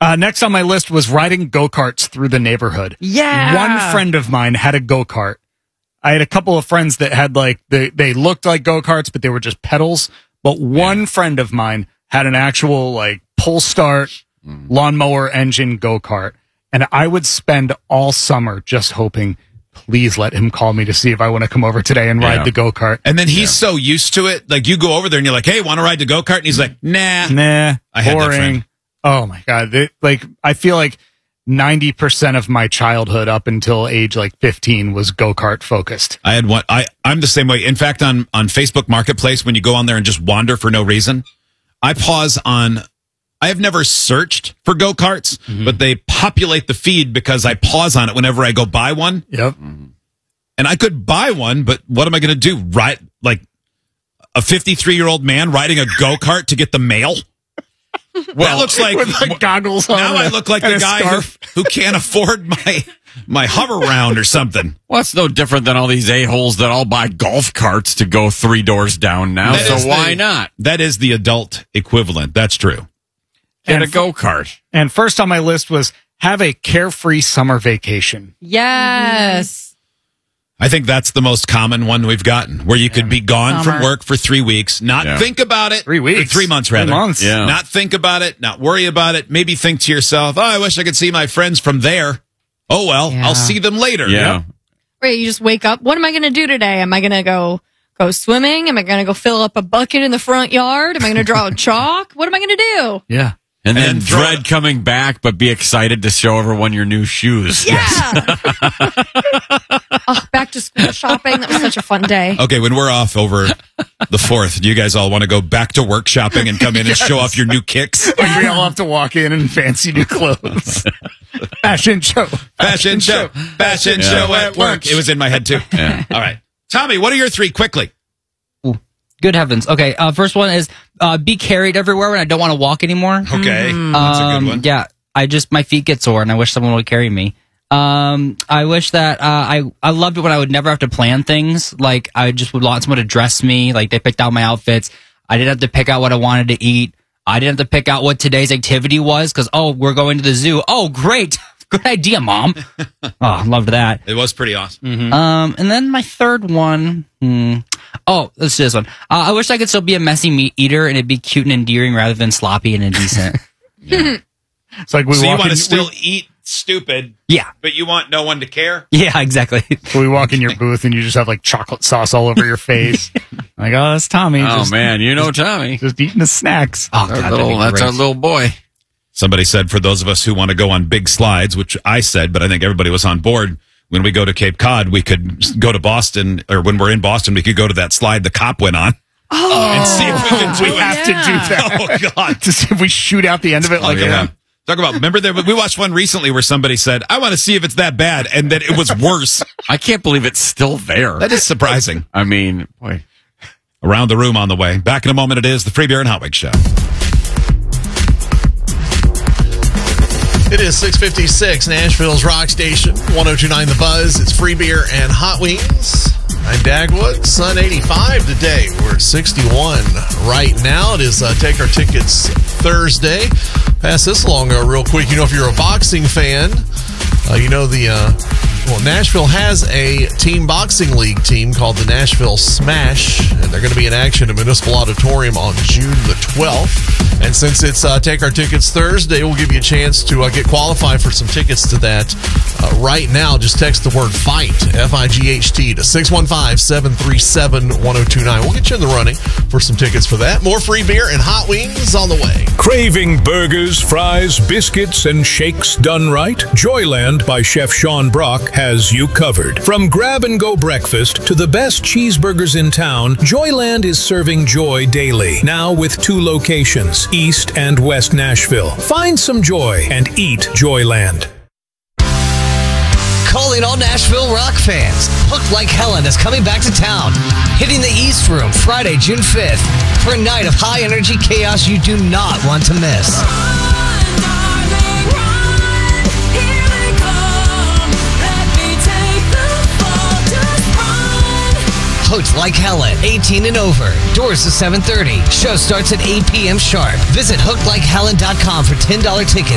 Next on my list was riding go-karts through the neighborhood. Yeah. One friend of mine had a go-kart. I had a couple of friends that had they looked like go-karts, but they were just pedals. But one friend of mine had an actual pull start lawnmower engine go-kart. And I would spend all summer just hoping, please let him call me to see if I want to come over today and ride the go-kart. And then he's so used to it. Like, you go over there and you're like, hey, want to ride the go-kart? And he's like, nah. I had that boring. friend. Oh, my God. I feel like 90% of my childhood up until age 15 was go-kart focused. I had one. I'm the same way. In fact, on Facebook Marketplace, when you go on there and just wander for no reason, I pause on... I have never searched for go-karts, but they populate the feed because I pause on it whenever I go buy one. Yep. And I could buy one, but what am I going to do? Ride like a 53-year-old man riding a go-kart to get the mail? Well, that looks like with goggles on. Now I look like the guy who can't afford my hover round or something. Well, it's no different than all these a-holes that all buy golf carts to go 3 doors down now. So why not? That is the adult equivalent. That's true. Get a go-kart. And first on my list was have a carefree summer vacation. Yes. I think that's the most common one we've gotten, where you could be gone from work for 3 weeks, not think about it. 3 weeks. 3 months, rather. 3 months. Yeah. Not think about it, not worry about it. Maybe think to yourself, oh, I wish I could see my friends from there. Oh, well, I'll see them later. Yeah. Right, you just wake up. What am I going to do today? Am I going to go swimming? Am I going to go fill up a bucket in the front yard? Am I going to draw a chalk? What am I going to do? Yeah. And then dread coming back, but be excited to show everyone your new shoes. Yeah. Back to school shopping. That was such a fun day. Okay, when we're off over the 4th, do you guys all want to go back to work shopping and come in and show off your new kicks? Like we all have to walk in fancy new clothes. Fashion show. Fashion show at work. It was in my head, too. Yeah. All right. Tommy, what are your 3 quickly? Good heavens. Okay, first one is be carried everywhere when I don't want to walk anymore. Okay, that's a good one. Yeah, my feet get sore and I wish someone would carry me. I wish that I loved it when I would never have to plan things. Like, I just would want someone to dress me. Like, they picked out my outfits. I didn't have to pick out what I wanted to eat. I didn't have to pick out what today's activity was because, we're going to the zoo. Oh, great. Good idea, Mom. Oh, loved that. It was pretty awesome. Mm-hmm. And then my third one. Let's do this one. I wish I could still be a messy meat eater and it'd be cute and endearing rather than sloppy and indecent. It's like you want to still eat stupid, but you want no one to care? Yeah, exactly. So we walk in your booth and you just have chocolate sauce all over your face. Like, oh, that's Tommy. Man, Tommy. Just eating his snacks. Oh, God, that's our little boy. Somebody said for those of us who want to go on big slides, which I said, but I think everybody was on board, when we go to Cape Cod, we could go to Boston, or when we're in Boston, we could go to that slide the cop went on. And see if we can do it. We have to do that. Oh, God. To see if we shoot out the end of it Talk about, remember we watched one recently where somebody said, I want to see if it's that bad, and that it was worse. I can't believe it's still there. That is surprising. I mean, boy. Around the room on the way. Back in a moment, it is the Free Beer and Hot Wings Show. It is 6:56, Nashville's Rock Station, 102.9 The Buzz. It's Free Beer and Hot Wings. I'm Dagwood. Sun 85 today. We're at 61 right now. It is Take Our Tickets Thursday. Pass this along real quick. If you're a boxing fan, Nashville has a team boxing league team called the Nashville Smash, and they're going to be in action at Municipal Auditorium on June the 12th. And since it's Take Our Tickets Thursday, we'll give you a chance to get qualified for some tickets to that right now. Just text the word FIGHT, F-I-G-H-T, to 615-737-1029. We'll get you in the running for some tickets for that. More Free Beer and Hot Wings on the way. Craving burgers, fries, biscuits, and shakes done right? Joyland by Chef Sean Brock has you covered. From grab-and-go breakfast to the best cheeseburgers in town, Joyland is serving joy daily. Now with 2 locations, East and West Nashville. Find some joy and eat Joyland. Calling all Nashville rock fans. Hooked Like Helen is coming back to town. Hitting the East Room Friday, June 5th for a night of high-energy chaos you do not want to miss. Hooked Like Helen, 18 and over. Doors to 7:30. Show starts at 8 p.m. sharp. Visit hookedlikehelen.com for $10 tickets.